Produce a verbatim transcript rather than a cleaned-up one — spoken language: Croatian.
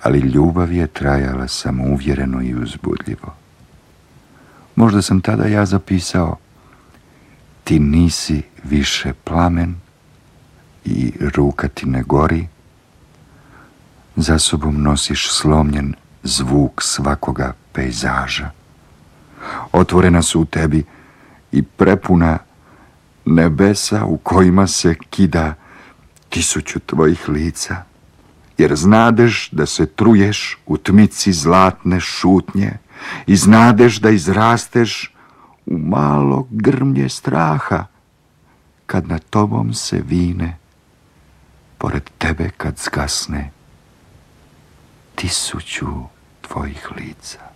ali ljubav je trajala samouvjereno i uzbudljivo. Možda sam tada ja zapisao: ti nisi više plamen i ruka ti ne gori, za sobom nosiš slomljen zvuk svakoga pejzaža. Otvorena su u tebi i prepuna nebesa u kojima se kida tisuću tvojih lica, jer znadeš da se truješ u tmici zlatne šutnje i znadeš da izrasteš u malo grmlje straha kad nad tobom se vine, pored tebe kad zgasne tisuću tvojih lica.